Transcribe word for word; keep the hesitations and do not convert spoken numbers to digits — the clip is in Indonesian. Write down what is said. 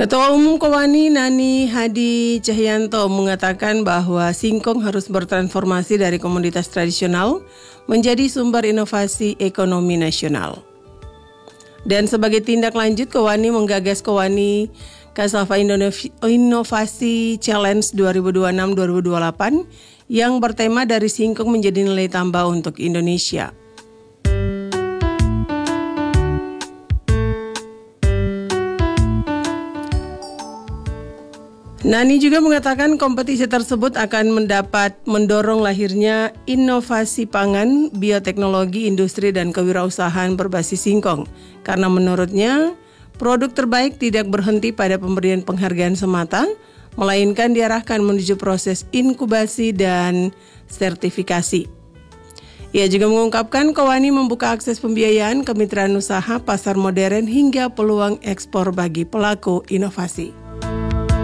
Ketua Umum Kowani Nani Hadi Cahyanto mengatakan bahwa singkong harus bertransformasi dari komoditas tradisional menjadi sumber inovasi ekonomi nasional. Dan sebagai tindak lanjut, Kowani menggagas Kowani Cassava Inovasi Challenge dua ribu dua puluh enam dua ribu dua puluh delapan yang bertema dari singkong menjadi nilai tambah untuk Indonesia. Nani juga mengatakan kompetisi tersebut akan mendapat mendorong lahirnya inovasi pangan, bioteknologi, industri, dan kewirausahaan berbasis singkong. Karena menurutnya, produk terbaik tidak berhenti pada pemberian penghargaan semata, melainkan diarahkan menuju proses inkubasi dan sertifikasi. Ia juga mengungkapkan Kowani membuka akses pembiayaan, kemitraan usaha, pasar modern, hingga peluang ekspor bagi pelaku inovasi.